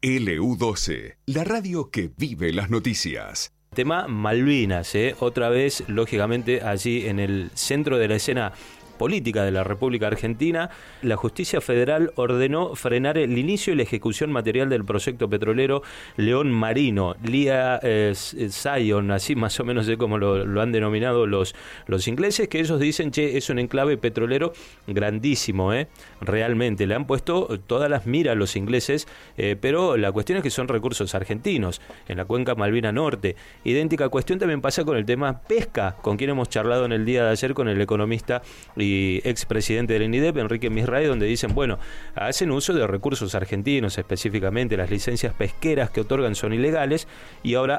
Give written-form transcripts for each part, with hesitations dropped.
LU12, la radio que vive las noticias. Tema Malvinas, otra vez, lógicamente, allí en el centro de la escena política de la República Argentina. La Justicia Federal ordenó frenar el inicio y la ejecución material del proyecto petrolero León Marino, Lía Zion, así más o menos como lo han denominado los ingleses, que ellos dicen, che, es un enclave petrolero grandísimo, realmente, le han puesto todas las miras los ingleses, pero la cuestión es que son recursos argentinos, en la cuenca Malvina Norte. Idéntica cuestión también pasa con el tema pesca, con quien hemos charlado en el día de ayer con el economista y expresidente del INIDEP, Enrique Misray, donde dicen, bueno, hacen uso de recursos argentinos, específicamente las licencias pesqueras que otorgan son ilegales, y ahora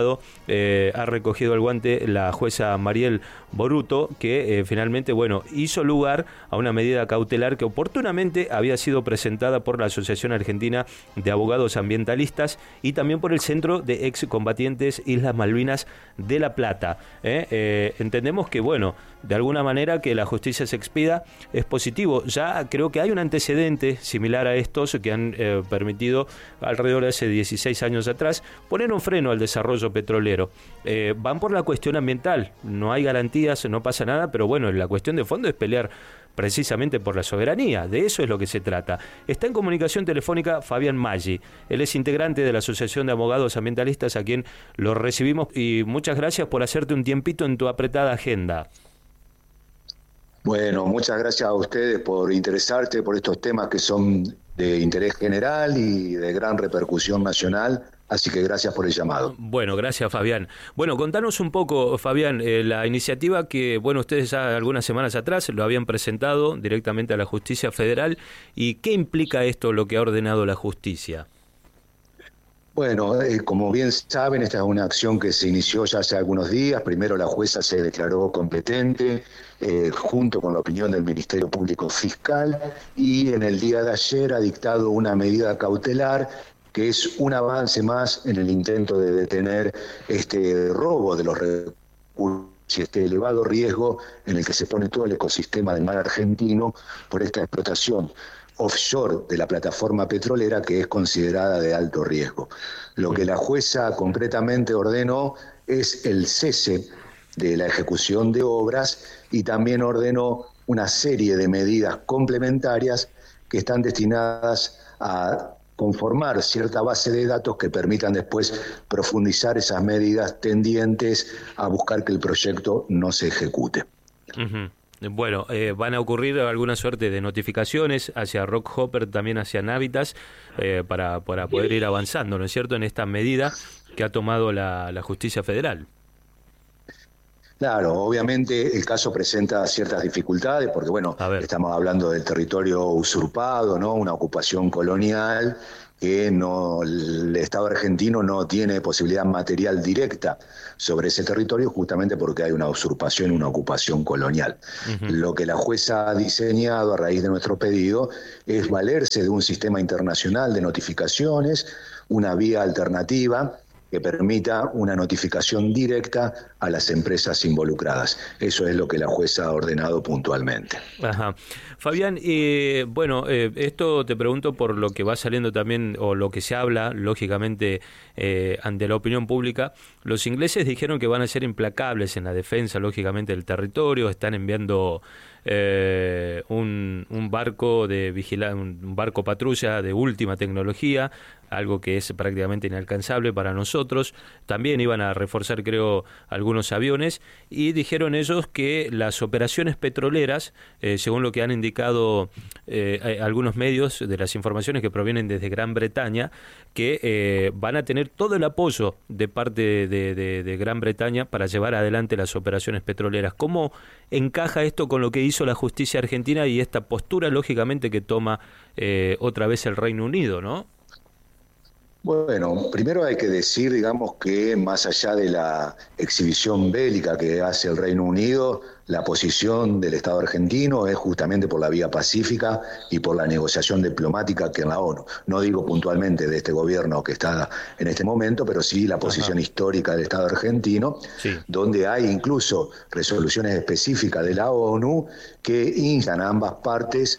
ha recogido el guante la jueza Mariel Boruto, que finalmente, bueno, hizo lugar a una medida cautelar que oportunamente había sido presentada por la Asociación Argentina de Abogados Ambientalistas y también por el Centro de Excombatientes Islas Malvinas de La Plata. Entendemos que, bueno, de alguna manera que la justicia se expida es positivo. Ya creo que hay un antecedente similar a estos que han permitido alrededor de hace 16 años atrás poner un freno al desarrollo petrolero. Van por la cuestión ambiental, no hay garantías, no pasa nada, pero bueno, la cuestión de fondo es pelear precisamente por la soberanía, de eso es lo que se trata. Está en comunicación telefónica Fabián Maggi, él es integrante de la Asociación de Abogados Ambientalistas, a quien lo recibimos, y muchas gracias por hacerte un tiempito en tu apretada agenda. Bueno, muchas gracias a ustedes por interesarte por estos temas que son de interés general y de gran repercusión nacional, así que gracias por el llamado. Bueno, gracias, Fabián. Bueno, contanos un poco, Fabián, la iniciativa que, bueno, ustedes ya algunas semanas atrás lo habían presentado directamente a la Justicia Federal, y ¿qué implica esto, lo que ha ordenado la justicia? Bueno, como bien saben, esta es una acción que se inició ya hace algunos días. Primero la jueza se declaró competente, junto con la opinión del Ministerio Público Fiscal, y en el día de ayer ha dictado una medida cautelar que es un avance más en el intento de detener este robo de los recursos y este elevado riesgo en el que se pone todo el ecosistema del mar argentino por esta explotación offshore de la plataforma petrolera, que es considerada de alto riesgo. Lo que la jueza concretamente ordenó es el cese de la ejecución de obras, y también ordenó una serie de medidas complementarias que están destinadas a conformar cierta base de datos que permitan después profundizar esas medidas tendientes a buscar que el proyecto no se ejecute. Uh-huh. Bueno, van a ocurrir alguna suerte de notificaciones hacia Rockhopper, también hacia Navitas, para poder ir avanzando, ¿no es cierto?, en esta medida que ha tomado la Justicia Federal. Claro, obviamente el caso presenta ciertas dificultades porque, bueno, estamos hablando del territorio usurpado, ¿no? Una ocupación colonial que el Estado argentino no tiene posibilidad material directa sobre ese territorio, justamente porque hay una usurpación y una ocupación colonial. Uh-huh. Lo que la jueza ha diseñado a raíz de nuestro pedido es valerse de un sistema internacional de notificaciones, una vía alternativa que permita una notificación directa a las empresas involucradas. Eso es lo que la jueza ha ordenado puntualmente. Ajá. Fabián, esto te pregunto por lo que va saliendo también, o lo que se habla, lógicamente, ante la opinión pública. Los ingleses dijeron que van a ser implacables en la defensa, lógicamente, del territorio. Están enviando un barco de un barco patrulla de última tecnología, algo que es prácticamente inalcanzable para nosotros. También iban a reforzar, creo, algunos aviones, y dijeron ellos que las operaciones petroleras, según lo que han indicado algunos medios, de las informaciones que provienen desde Gran Bretaña, que van a tener todo el apoyo de parte de Gran Bretaña para llevar adelante las operaciones petroleras. ¿Cómo encaja esto con lo que hizo la justicia argentina y esta postura, lógicamente, que toma otra vez el Reino Unido, ¿no? Bueno, primero hay que decir, digamos, que más allá de la exhibición bélica que hace el Reino Unido, la posición del Estado argentino es justamente por la vía pacífica y por la negociación diplomática que en la ONU. No digo puntualmente de este gobierno que está en este momento, pero sí la posición histórica del Estado argentino, donde hay incluso resoluciones específicas de la ONU que instan a ambas partes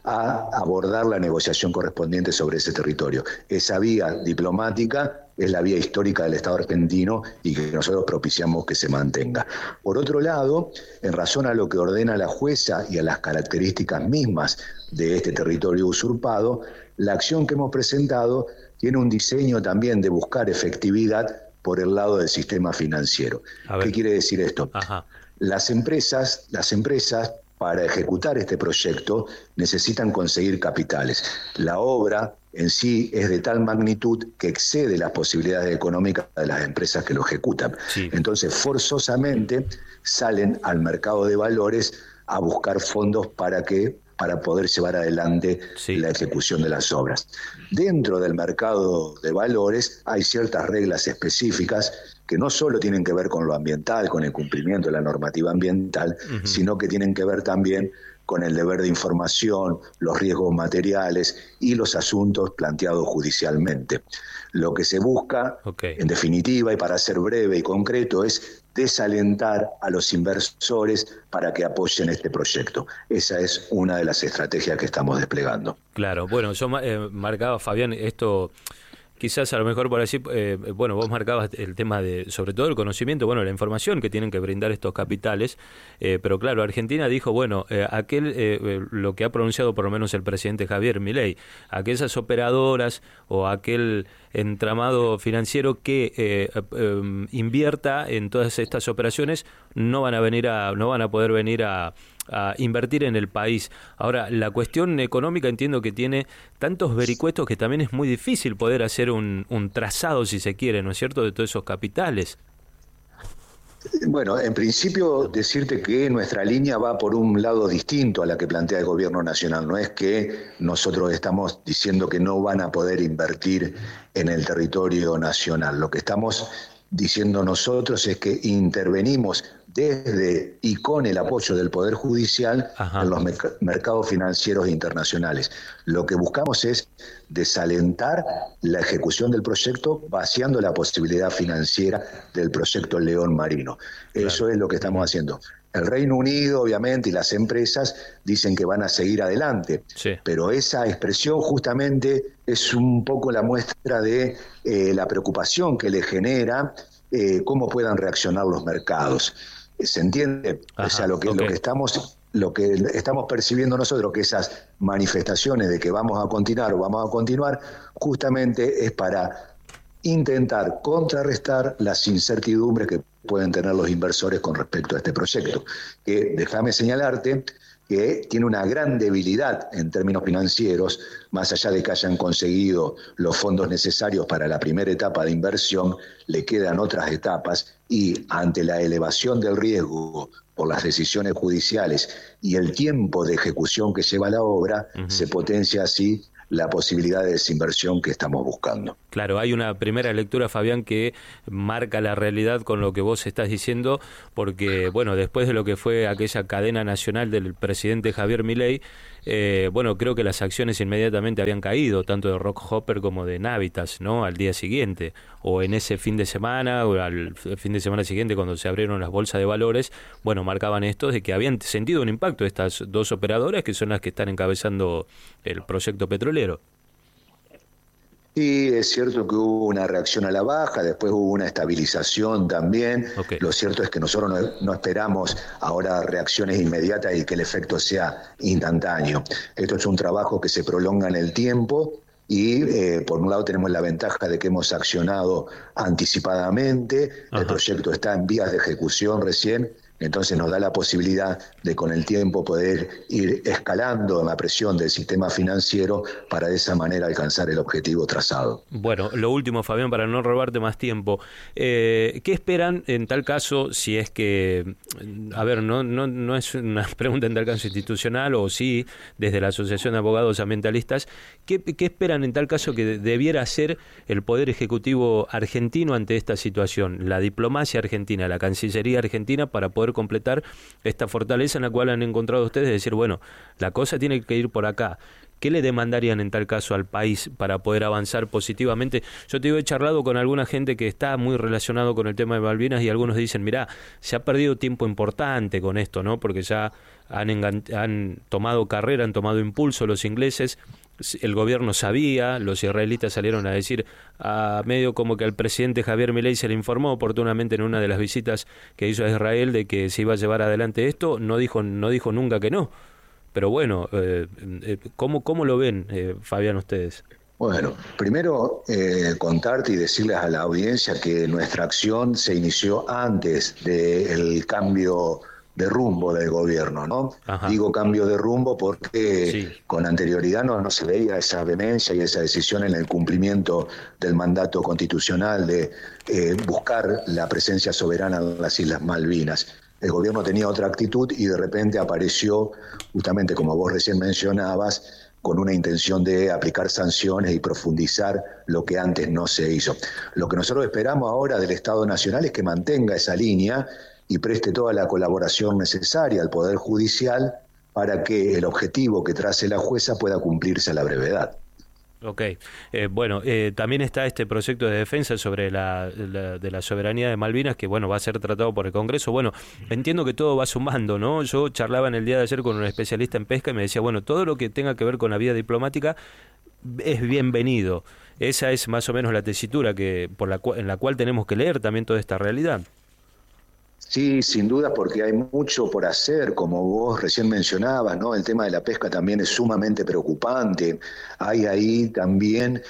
a abordar la negociación correspondiente sobre ese territorio. Esa vía diplomática es la vía histórica del Estado argentino y que nosotros propiciamos que se mantenga. Por otro lado, en razón a lo que ordena la jueza y a las características mismas de este territorio usurpado, la acción que hemos presentado tiene un diseño también de buscar efectividad por el lado del sistema financiero. ¿Qué quiere decir esto? Ajá. Las empresas para ejecutar este proyecto necesitan conseguir capitales. La obra en sí es de tal magnitud que excede las posibilidades económicas de las empresas que lo ejecutan. Sí. Entonces, forzosamente salen al mercado de valores a buscar fondos para poder llevar adelante la ejecución de las obras. Dentro del mercado de valores hay ciertas reglas específicas que no solo tienen que ver con lo ambiental, con el cumplimiento de la normativa ambiental, sino que tienen que ver también con el deber de información, los riesgos materiales y los asuntos planteados judicialmente. Lo que se busca, en definitiva, y para ser breve y concreto, es desalentar a los inversores para que apoyen este proyecto. Esa es una de las estrategias que estamos desplegando. Claro, bueno, yo marcaba, Fabián, esto... Quizás a lo mejor por así, bueno, vos marcabas el tema de, sobre todo el conocimiento, bueno, la información que tienen que brindar estos capitales, pero claro, Argentina dijo, bueno, lo que ha pronunciado por lo menos el presidente Javier Milei, aquellas operadoras o aquel entramado financiero que invierta en todas estas operaciones no van a poder venir a invertir en el país. Ahora, la cuestión económica entiendo que tiene tantos vericuetos que también es muy difícil poder hacer un trazado, si se quiere, ¿no es cierto?, de todos esos capitales. Bueno, en principio decirte que nuestra línea va por un lado distinto a la que plantea el gobierno nacional. No es que nosotros estamos diciendo que no van a poder invertir en el territorio nacional. Lo que estamos diciendo nosotros es que intervenimos desde y con el apoyo del Poder Judicial en los mercados financieros internacionales. Lo que buscamos es desalentar la ejecución del proyecto vaciando la posibilidad financiera del proyecto León Marino. Claro. Eso es lo que estamos haciendo. El Reino Unido, obviamente, y las empresas dicen que van a seguir adelante, pero esa expresión justamente es un poco la muestra de la preocupación que le genera cómo puedan reaccionar los mercados. ¿Se entiende? O sea, lo que estamos percibiendo nosotros, que esas manifestaciones de que vamos a continuar, justamente es para intentar contrarrestar las incertidumbres que pueden tener los inversores con respecto a este proyecto, que déjame señalarte que tiene una gran debilidad en términos financieros, más allá de que hayan conseguido los fondos necesarios para la primera etapa de inversión, le quedan otras etapas y ante la elevación del riesgo por las decisiones judiciales y el tiempo de ejecución que lleva la obra, se potencia así la posibilidad de desinversión que estamos buscando. Claro, hay una primera lectura, Fabián, que marca la realidad con lo que vos estás diciendo, porque, bueno, después de lo que fue aquella cadena nacional del presidente Javier Milei, bueno, creo que las acciones inmediatamente habían caído, tanto de Rock Hopper como de Navitas, ¿no?, al día siguiente, o en ese fin de semana, o al fin de semana siguiente, cuando se abrieron las bolsas de valores, bueno, marcaban esto de que habían sentido un impacto estas dos operadoras, que son las que están encabezando el proyecto petrolero. Sí, es cierto que hubo una reacción a la baja, después hubo una estabilización también. Lo cierto es que nosotros no esperamos ahora reacciones inmediatas y que el efecto sea instantáneo. Esto es un trabajo que se prolonga en el tiempo y por un lado tenemos la ventaja de que hemos accionado anticipadamente, el proyecto está en vías de ejecución recién, entonces nos da la posibilidad de con el tiempo poder ir escalando la presión del sistema financiero para de esa manera alcanzar el objetivo trazado. Bueno, lo último, Fabián, para no robarte más tiempo, ¿qué esperan en tal caso, si es que, a ver, no es una pregunta en tal caso institucional, o sí, desde la Asociación de Abogados Ambientalistas, ¿qué esperan en tal caso que debiera hacer el Poder Ejecutivo argentino ante esta situación, la diplomacia argentina, la Cancillería argentina, para poder completar esta fortaleza en la cual han encontrado ustedes, de decir, bueno, la cosa tiene que ir por acá? ¿qué le demandarían en tal caso al país para poder avanzar positivamente? Yo te digo, he charlado con alguna gente que está muy relacionado con el tema de Malvinas y algunos dicen, mirá, se ha perdido tiempo importante con esto, ¿no? Porque ya han tomado carrera, han tomado impulso los ingleses, el gobierno sabía, los israelitas salieron a decir, a medio como que al presidente Javier Milei se le informó oportunamente en una de las visitas que hizo a Israel de que se iba a llevar adelante esto, no dijo nunca que no. Pero bueno, ¿cómo lo ven, Fabián, ustedes? Bueno, primero contarte y decirles a la audiencia que nuestra acción se inició antes del cambio de rumbo del gobierno, ¿no? Ajá. Digo cambio de rumbo porque sí, con anterioridad no se veía esa vehemencia y esa decisión en el cumplimiento del mandato constitucional de buscar la presencia soberana en las Islas Malvinas. El gobierno tenía otra actitud y de repente apareció, justamente como vos recién mencionabas, con una intención de aplicar sanciones y profundizar lo que antes no se hizo. Lo que nosotros esperamos ahora del Estado Nacional es que mantenga esa línea y preste toda la colaboración necesaria al Poder Judicial para que el objetivo que trace la jueza pueda cumplirse a la brevedad. Ok. Bueno, también está este proyecto de defensa sobre de la soberanía de Malvinas que, bueno, va a ser tratado por el Congreso. Bueno, entiendo que todo va sumando, ¿no? Yo charlaba en el día de ayer con un especialista en pesca y me decía, bueno, todo lo que tenga que ver con la vía diplomática es bienvenido. Esa es más o menos la tesitura en la cual tenemos que leer también toda esta realidad. Sí, sin duda, porque hay mucho por hacer, como vos recién mencionabas, ¿no? El tema de la pesca también es sumamente preocupante. Hay ahí también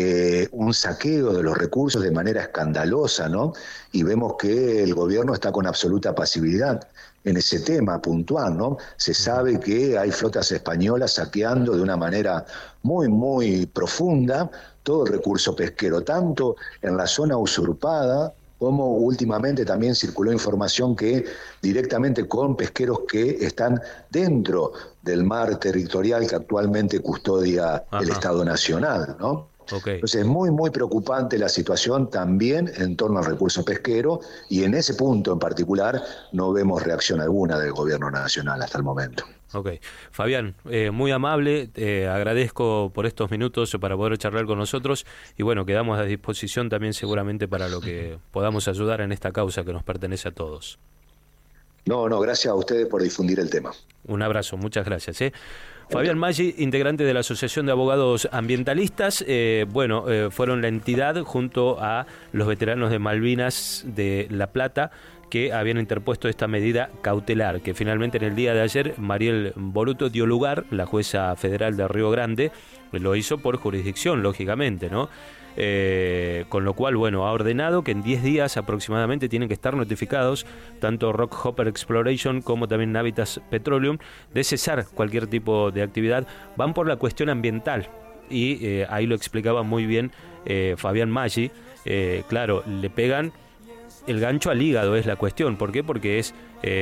un saqueo de los recursos de manera escandalosa, ¿no? Y vemos que el gobierno está con absoluta pasividad en ese tema puntual, ¿no? Se sabe que hay flotas españolas saqueando de una manera muy, muy profunda todo el recurso pesquero, tanto en la zona usurpada, como últimamente también circuló información que directamente con pesqueros que están dentro del mar territorial que actualmente custodia el Estado Nacional, ¿no? Okay. Entonces es muy, muy preocupante la situación también en torno al recurso pesquero y en ese punto en particular no vemos reacción alguna del Gobierno Nacional hasta el momento. Ok. Fabián, muy amable, agradezco por estos minutos para poder charlar con nosotros y bueno, quedamos a disposición también seguramente para lo que podamos ayudar en esta causa que nos pertenece a todos. No, gracias a ustedes por difundir el tema. Un abrazo, muchas gracias. Fabián Maggi, integrante de la Asociación de Abogados Ambientalistas, fueron la entidad junto a los veteranos de Malvinas de La Plata que habían interpuesto esta medida cautelar, que finalmente en el día de ayer Mariel Boruto dio lugar, la jueza federal de Río Grande, lo hizo por jurisdicción, lógicamente, ¿no? Con lo cual, bueno, ha ordenado que en 10 días aproximadamente tienen que estar notificados tanto Rockhopper Exploration como también Navitas Petroleum de cesar cualquier tipo de actividad. Van por la cuestión ambiental y ahí lo explicaba muy bien Fabián Maggi. Claro, le pegan el gancho al hígado, es la cuestión. ¿Por qué? Porque es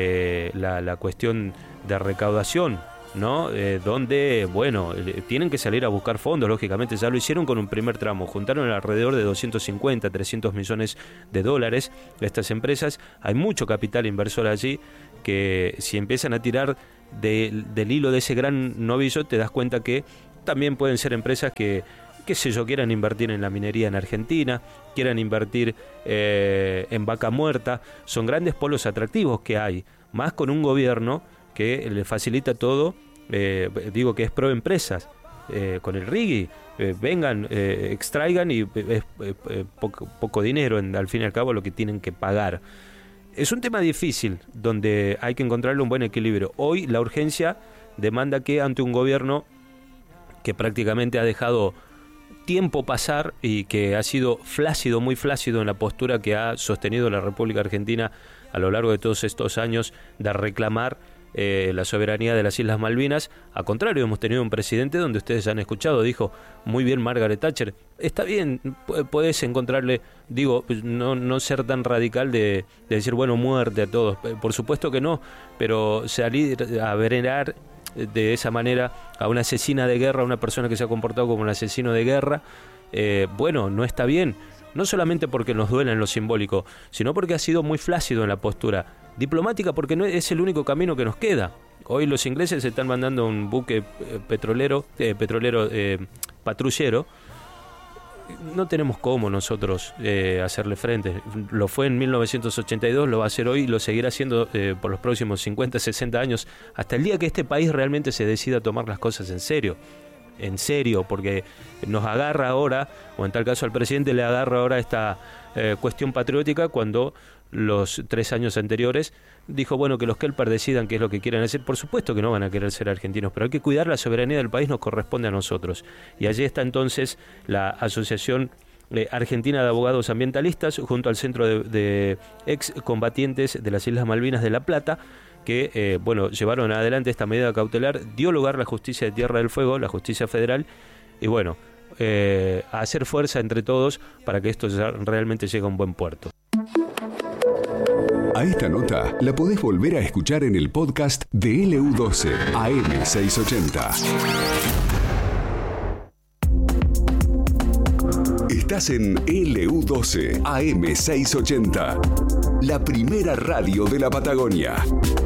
la cuestión de recaudación, ¿no? Donde, bueno, tienen que salir a buscar fondos, lógicamente, ya lo hicieron con un primer tramo, juntaron alrededor de 250, 300 millones de dólares estas empresas, hay mucho capital inversor allí, que si empiezan a tirar del hilo de ese gran novillo, te das cuenta que también pueden ser empresas que, qué sé yo, quieran invertir en la minería en Argentina, quieran invertir en Vaca Muerta, son grandes polos atractivos que hay, más con un gobierno que le facilita todo, digo que es pro empresas, con el RIGI, vengan, extraigan y es poco dinero, al fin y al cabo lo que tienen que pagar. Es un tema difícil, donde hay que encontrarle un buen equilibrio. Hoy la urgencia demanda que ante un gobierno que prácticamente ha dejado tiempo pasar y que ha sido flácido, muy flácido en la postura que ha sostenido la República Argentina a lo largo de todos estos años de reclamar la soberanía de las Islas Malvinas. A contrario, hemos tenido un presidente donde ustedes han escuchado, dijo muy bien Margaret Thatcher, está bien, podés encontrarle, digo, no ser tan radical de decir, bueno, muerte a todos, por supuesto que no, pero salir a venerar de esa manera a una asesina de guerra, a una persona que se ha comportado como un asesino de guerra, bueno, no está bien, no solamente porque nos duele en lo simbólico, sino porque ha sido muy flácido en la postura diplomática, porque no es el único camino que nos queda. Hoy los ingleses están mandando un buque patrullero. No tenemos cómo nosotros hacerle frente. Lo fue en 1982, lo va a hacer hoy y lo seguirá haciendo por los próximos 50, 60 años, hasta el día que este país realmente se decida a tomar las cosas en serio. En serio, porque nos agarra ahora, o en tal caso al presidente le agarra ahora esta cuestión patriótica, cuando los 3 años anteriores dijo, bueno, que los Kelpar decidan qué es lo que quieren hacer. Por supuesto que no van a querer ser argentinos, pero hay que cuidar la soberanía del país, nos corresponde a nosotros. Y allí está entonces la Asociación Argentina de Abogados Ambientalistas, junto al Centro de Excombatientes de las Islas Malvinas de La Plata, que llevaron adelante esta medida cautelar. Dio lugar la justicia de Tierra del Fuego, la justicia federal, y bueno, a hacer fuerza entre todos para que esto realmente llegue a un buen puerto. A esta nota la podés volver a escuchar en el podcast de LU12 AM680. Estás en LU12 AM680, la primera radio de la Patagonia.